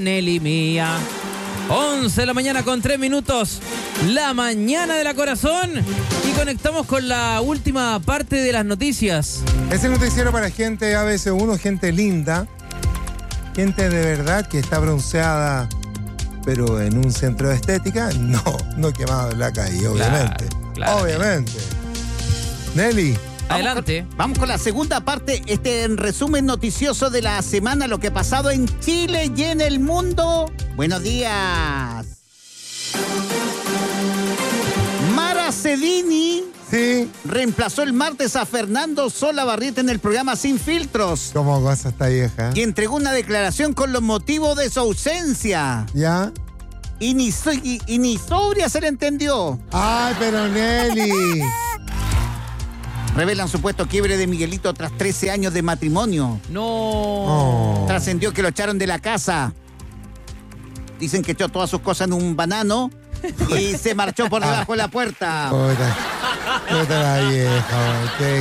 Nelly mía. 11 de la mañana con 3 minutos. La mañana de la corazón. Y conectamos con la última parte de las noticias. Es el noticiero para gente ABC1, gente linda. Gente de verdad que está bronceada, pero en un centro de estética, no quemado en la calle, obviamente. Claro. Obviamente. Nelly. Adelante. Vamos con la segunda parte, en resumen noticioso de la semana, lo que ha pasado en Chile y en el mundo. Buenos días. Mara Cedini reemplazó el martes a Fernando Solabarrieta en el programa Sin Filtros. ¿Cómo goza esta vieja? Y entregó una declaración con los motivos de su ausencia. ¿Ya? Y ni sobria se le entendió. ¡Ay, pero Nelly! Revelan supuesto quiebre de Miguelito tras 13 años de matrimonio. No. Trascendió que lo echaron de la casa. Dicen que echó todas sus cosas en un banano y se marchó por debajo de la puerta. Puta la vieja,